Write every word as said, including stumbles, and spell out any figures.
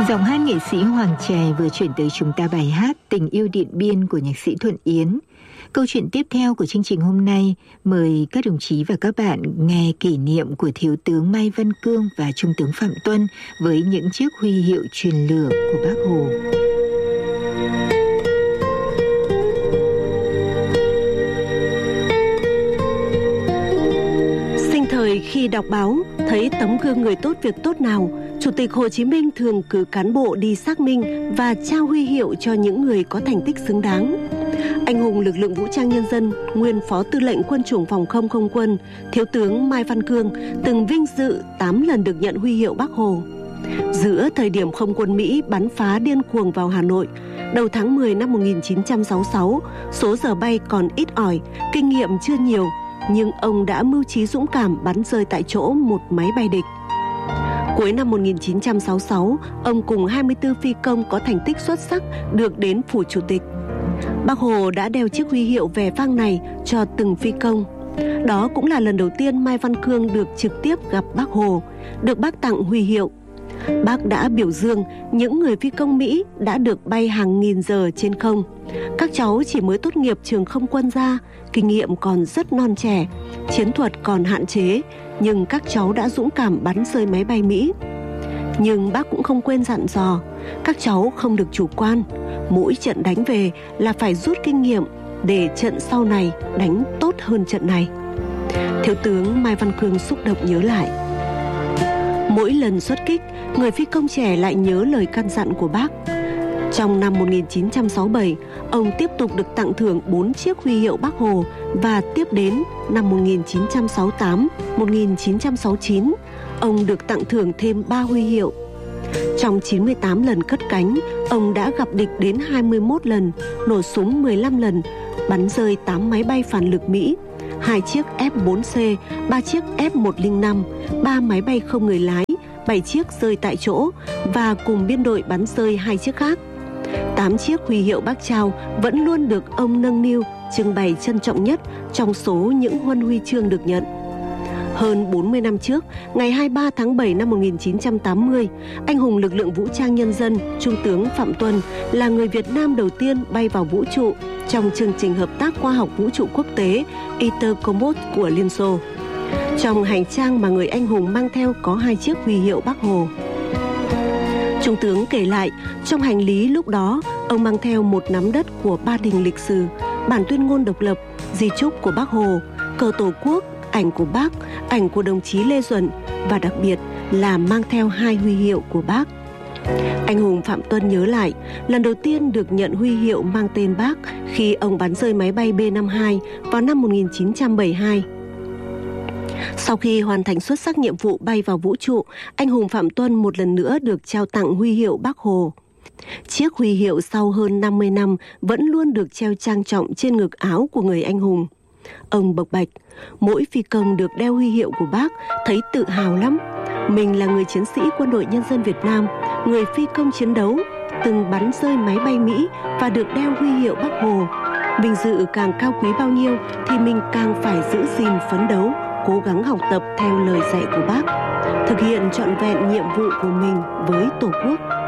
Giọng hát nghệ sĩ Hoàng Trè vừa chuyển tới chúng ta bài hát Tình yêu Điện Biên của nhạc sĩ Thuận Yến. Câu chuyện tiếp theo của chương trình hôm nay mời các đồng chí và các bạn nghe kỷ niệm của Thiếu tướng Mai Văn Cương và Trung tướng Phạm Tuân với những chiếc huy hiệu truyền lửa của Bác Hồ. Sinh thời khi đọc báo, thấy tấm gương người tốt việc tốt nào, Chủ tịch Hồ Chí Minh thường cử cán bộ đi xác minh và trao huy hiệu cho những người có thành tích xứng đáng. Anh hùng lực lượng vũ trang nhân dân, nguyên Phó Tư lệnh Quân chủng Phòng không Không quân, Thiếu tướng Mai Văn Cương từng vinh dự tám lần được nhận huy hiệu Bác Hồ. Giữa thời điểm không quân Mỹ bắn phá điên cuồng vào Hà Nội, đầu tháng mười năm một nghìn chín trăm sáu mươi sáu, số giờ bay còn ít ỏi, kinh nghiệm chưa nhiều, nhưng ông đã mưu trí dũng cảm bắn rơi tại chỗ một máy bay địch. Cuối năm một nghìn chín trăm sáu mươi sáu, ông cùng hai mươi tư phi công có thành tích xuất sắc được đến phủ Chủ tịch. Bác Hồ đã đeo chiếc huy hiệu vẻ vang này cho từng phi công. Đó cũng là lần đầu tiên Mai Văn Cương được trực tiếp gặp Bác Hồ, được Bác tặng huy hiệu. Bác đã biểu dương những người phi công Mỹ đã được bay hàng nghìn giờ trên không. Các cháu chỉ mới tốt nghiệp trường không quân ra, kinh nghiệm còn rất non trẻ, chiến thuật còn hạn chế, nhưng các cháu đã dũng cảm bắn rơi máy bay Mỹ. Nhưng Bác cũng không quên dặn dò, các cháu không được chủ quan, mỗi trận đánh về là phải rút kinh nghiệm để trận sau này đánh tốt hơn trận này. Thiếu tướng Mai Văn Cương xúc động nhớ lại. Mỗi lần xuất kích, người phi công trẻ lại nhớ lời căn dặn của Bác. Trong năm một nghìn chín trăm sáu mươi bảy, ông tiếp tục được tặng thưởng bốn chiếc huy hiệu Bác Hồ và tiếp đến năm một nghìn chín trăm sáu mươi tám, một nghìn chín trăm sáu mươi chín, ông được tặng thưởng thêm ba huy hiệu. Trong chín mươi tám lần cất cánh, ông đã gặp địch đến hai mươi mốt lần, nổ súng mười lăm lần, bắn rơi tám máy bay phản lực Mỹ, hai chiếc F bốn C, ba chiếc F một không năm, ba máy bay không người lái, bảy chiếc rơi tại chỗ và cùng biên đội bắn rơi hai chiếc khác. tám chiếc huy hiệu Bác trao vẫn luôn được ông nâng niu, trưng bày trân trọng nhất trong số những huân huy chương được nhận. Hơn bốn mươi năm trước, ngày hai mươi ba tháng bảy năm một nghìn chín trăm tám mươi, anh hùng lực lượng vũ trang nhân dân Trung tướng Phạm Tuân là người Việt Nam đầu tiên bay vào vũ trụ trong chương trình hợp tác khoa học vũ trụ quốc tế Intercosmos của Liên Xô. Trong hành trang mà người anh hùng mang theo có hai chiếc huy hiệu Bác Hồ. Trung tướng kể lại, trong hành lý lúc đó, ông mang theo một nắm đất của ba đình lịch sử, bản tuyên ngôn độc lập, di chúc của Bác Hồ, cờ Tổ quốc, ảnh của Bác, ảnh của đồng chí Lê Duẩn và đặc biệt là mang theo hai huy hiệu của Bác. Anh hùng Phạm Tuân nhớ lại, lần đầu tiên được nhận huy hiệu mang tên Bác khi ông bắn rơi máy bay B năm mươi hai vào năm một nghìn chín trăm bảy mươi hai. Sau khi hoàn thành xuất sắc nhiệm vụ bay vào vũ trụ, anh hùng Phạm Tuân một lần nữa được trao tặng huy hiệu Bác Hồ. Chiếc huy hiệu sau hơn năm mươi năm vẫn luôn được treo trang trọng trên ngực áo của người anh hùng. Ông bộc bạch, mỗi phi công được đeo huy hiệu của Bác thấy tự hào lắm. Mình là người chiến sĩ Quân đội Nhân dân Việt Nam, người phi công chiến đấu, từng bắn rơi máy bay Mỹ và được đeo huy hiệu Bác Hồ. Vinh dự càng cao quý bao nhiêu thì mình càng phải giữ gìn phấn đấu, cố gắng học tập theo lời dạy của Bác, thực hiện trọn vẹn nhiệm vụ của mình với Tổ quốc.